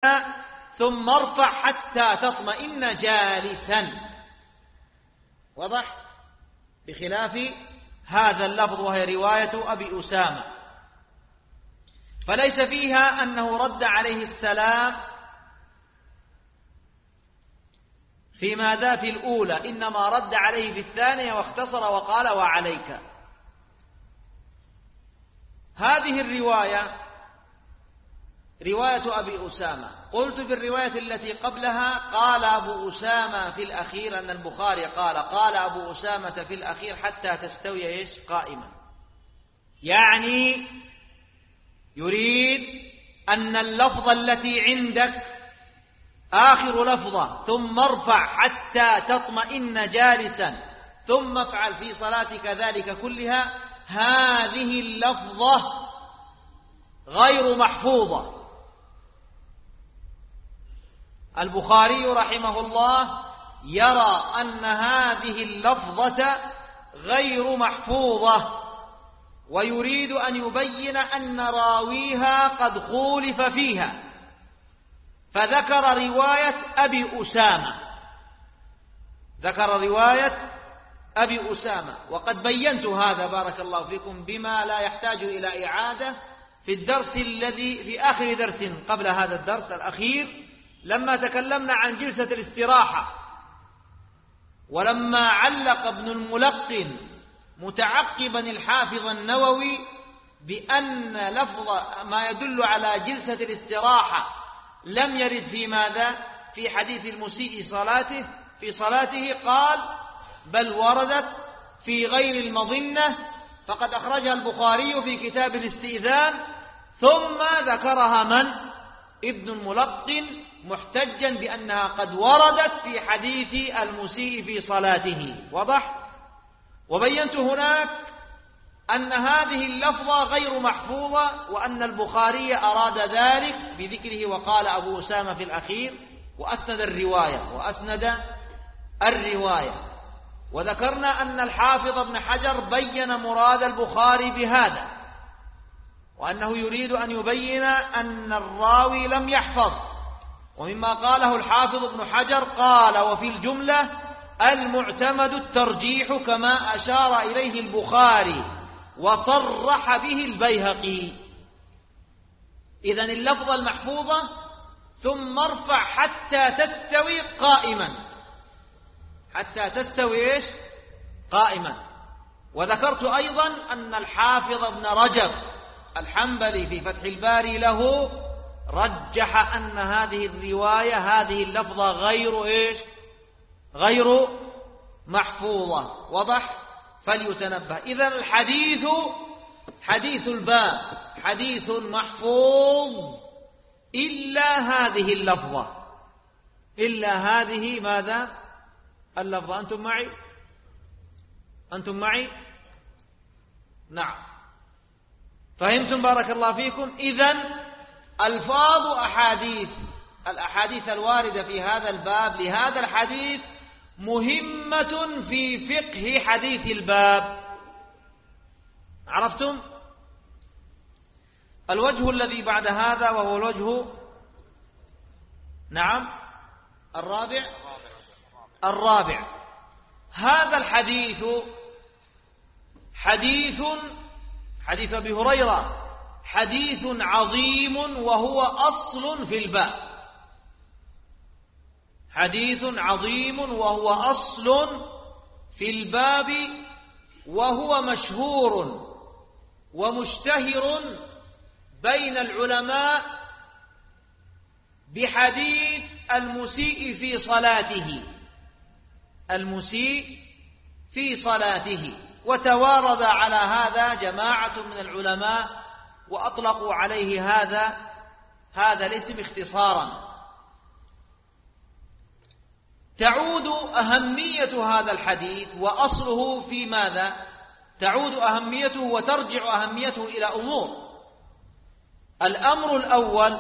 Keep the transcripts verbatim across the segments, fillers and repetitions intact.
ثم ارفع حتى تطمئن جالسا. واضح؟ بخلاف هذا اللفظ وهي رواية أبي أسامة، فليس فيها أنه رد عليه السلام في ماذا في الأولى، إنما رد عليه في الثانية واختصر وقال وعليك. هذه الرواية رواية أبي أسامة. قلت في الرواية التي قبلها قال أبو أسامة في الأخير، أن البخاري قال قال أبو أسامة في الأخير حتى تستوي إيش قائما، يعني يريد أن اللفظة التي عندك آخر لفظة ثم ارفع حتى تطمئن جالسا ثم افعل في صلاتك ذلك كلها، هذه اللفظة غير محفوظة. البخاري رحمه الله يرى أن هذه اللفظة غير محفوظة، ويريد أن يبين أن راويها قد خولف فيها، فذكر رواية أبي أسامة، ذكر رواية أبي أسامة. وقد بينت هذا بارك الله فيكم بما لا يحتاج إلى إعادة في الدرس الذي في آخر درس قبل هذا الدرس الأخير، لما تكلمنا عن جلسة الاستراحة، ولما علق ابن الملقن متعقبا الحافظ النووي بأن لفظ ما يدل على جلسة الاستراحة لم يرد في ماذا في حديث المسيء صلاته في صلاته، قال بل وردت في غير المظنة، فقد أخرجها البخاري في كتاب الاستئذان، ثم ذكرها من ابن الملقن محتجا بأنها قد وردت في حديث المسيء في صلاته. وضح؟ وبينت هناك أن هذه اللفظة غير محفوظة، وأن البخاري أراد ذلك بذكره وقال أبو أسامة في الأخير، وأسند الرواية وأسند الرواية وذكرنا أن الحافظ ابن حجر بين مراد البخاري بهذا، وأنه يريد أن يبين أن الراوي لم يحفظ. ومما قاله الحافظ ابن حجر قال وفي الجملة المعتمد الترجيح كما أشار إليه البخاري وصرح به البيهقي. إذن اللفظة المحفوظة ثم ارفع حتى تستوي قائما، حتى تستوي إيش؟ قائما. وذكرت أيضا أن الحافظ ابن رجب الحنبلي في فتح الباري له رجح أن هذه الرواية هذه اللفظة غير إيش؟ غير محفوظة. وضح؟ فليتنبه. إذن الحديث حديث الباب حديث محفوظ إلا هذه اللفظة، إلا هذه ماذا؟ اللفظة. أنتم معي؟ أنتم معي؟ نعم، فهمتم بارك الله فيكم. إذن ألفاظ أحاديث الأحاديث الواردة في هذا الباب لهذا الحديث مهمة في فقه حديث الباب. عرفتم؟ الوجه الذي بعد هذا وهو الوجه نعم الرابع الرابع هذا الحديث حديث حديث أبي هريرة حديث عظيم وهو أصل في الباب، حديث عظيم وهو أصل في الباب، وهو مشهور ومشتهر بين العلماء بحديث المسيء في صلاته، المسيء في صلاته. وتوارد على هذا جماعة من العلماء وأطلقوا عليه هذا هذا الاسم اختصارا. تعود أهمية هذا الحديث وأصله في ماذا؟ تعود أهميته وترجع أهميته إلى أمور. الأمر الأول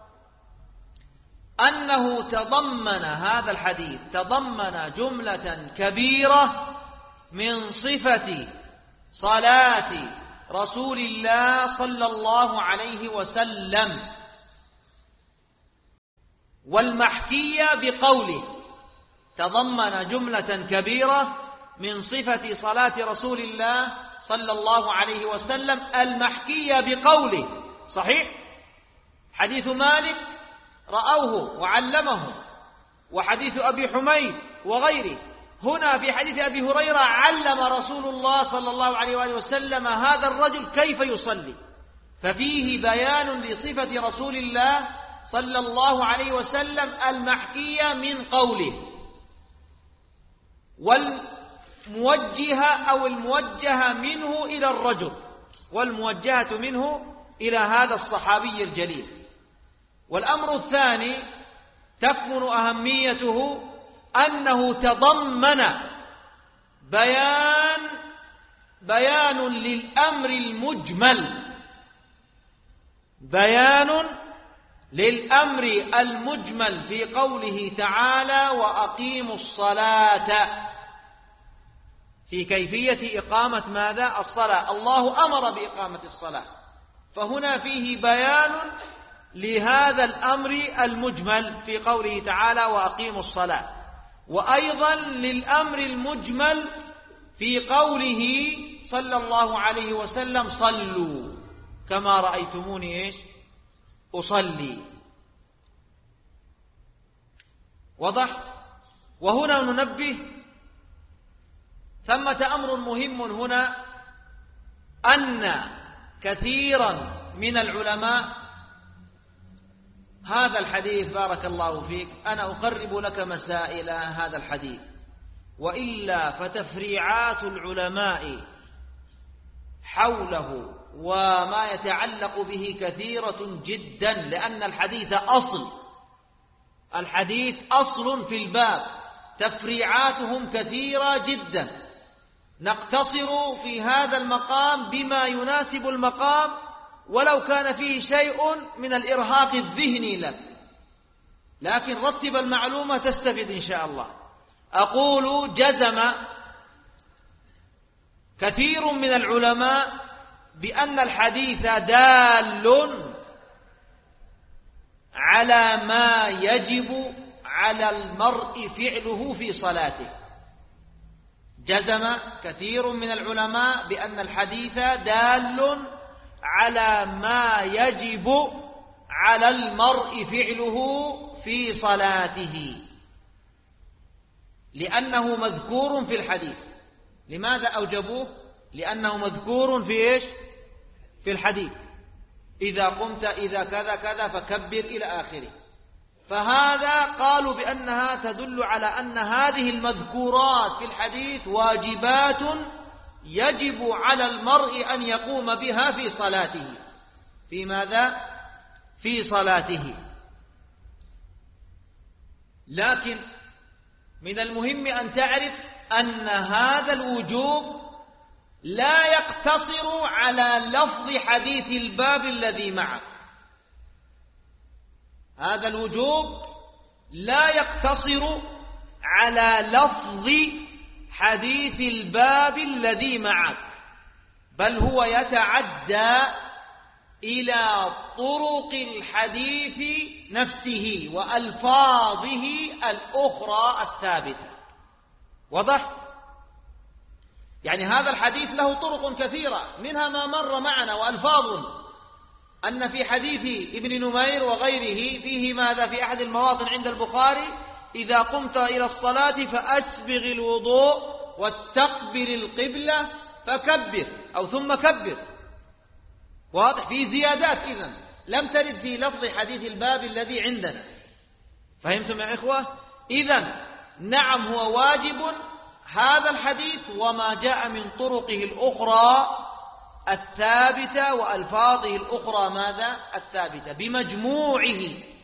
أنه تضمن هذا الحديث تضمن جملة كبيرة من صفة صلاة رسول الله صلى الله عليه وسلم، والمحكية بقوله، تضمن جملة كبيرة من صفة صلاة رسول الله صلى الله عليه وسلم المحكية بقوله. صحيح؟ حديث مالك رأوه وعلمه، وحديث أبي حميد وغيره. هنا في حديث أبي هريرة علم رسول الله صلى الله عليه وآله وسلم هذا الرجل كيف يصلي، ففيه بيان لصفة رسول الله صلى الله عليه وسلم المحكية من قوله، والموجهة أو الموجهة منه إلى الرجل، والموجهة منه إلى هذا الصحابي الجليل. والأمر الثاني تكمن أهميته أنه تضمن بيان بيان للأمر المجمل بيان للأمر المجمل في قوله تعالى وأقيموا الصلاة، في كيفية إقامة ماذا؟ الصلاة. الله أمر بإقامة الصلاة، فهنا فيه بيان لهذا الأمر المجمل في قوله تعالى وأقيموا الصلاة، وأيضا للأمر المجمل في قوله صلى الله عليه وسلم صلوا كما رأيتموني إيش أصلي. وضح؟ وهنا ننبه ثمة أمر مهم هنا، أن كثيرا من العلماء هذا الحديث بارك الله فيك أنا أقرب لك مسائل هذا الحديث، وإلا فتفريعات العلماء حوله وما يتعلق به كثيرة جدا، لأن الحديث أصل الحديث أصل في الباب، تفريعاتهم كثيرة جدا. نقتصر في هذا المقام بما يناسب المقام، ولو كان فيه شيء من الإرهاق الذهني لك، لكن رتب المعلومة تستفيد إن شاء الله. أقول جزم كثير من العلماء بأن الحديث دال على ما يجب على المرء فعله في صلاته. جزم كثير من العلماء بأن الحديث دال على ما يجب على المرء فعله في صلاته، لأنه مذكور في الحديث. لماذا أوجبوه؟ لأنه مذكور في إيش؟ في الحديث، إذا قمت إذا كذا كذا فكبر إلى آخره. فهذا قالوا بأنها تدل على أن هذه المذكورات في الحديث واجبات يجب على المرء أن يقوم بها في صلاته. في ماذا؟ في صلاته. لكن من المهم أن تعرف أن هذا الوجوب لا يقتصر على لفظ حديث الباب الذي معك. هذا الوجوب لا يقتصر على لفظ حديث الباب الذي معك، بل هو يتعدى إلى طرق الحديث نفسه وألفاظه الأخرى الثابتة. وضح؟ يعني هذا الحديث له طرق كثيرة، منها ما مر معنا وألفاظ، أن في حديث ابن نمير وغيره فيه ماذا في أحد المواطن عند البخاري إذا قمت إلى الصلاة فأسبغ الوضوء واستقبل القبلة فكبر أو ثم كبر. واضح؟ في زيادات إذن لم ترد في لفظ حديث الباب الذي عندنا. فهمتم يا إخوة؟ إذن نعم هو واجب هذا الحديث وما جاء من طرقه الأخرى الثابتة وألفاظه الأخرى ماذا؟ الثابتة بمجموعه.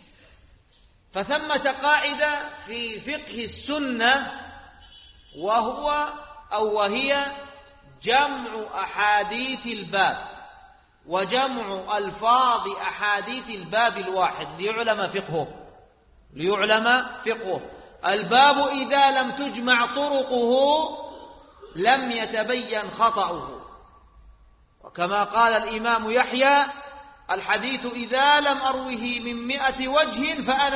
فثمة قاعدة في فقه السنة وهو أو وهي جمع أحاديث الباب وجمع ألفاظ أحاديث الباب الواحد ليعلم فقهه ليعلم فقهه. الباب إذا لم تجمع طرقه لم يتبين خطأه، وكما قال الإمام يحيى الحديث إذا لم أروه من مئة وجه فأنا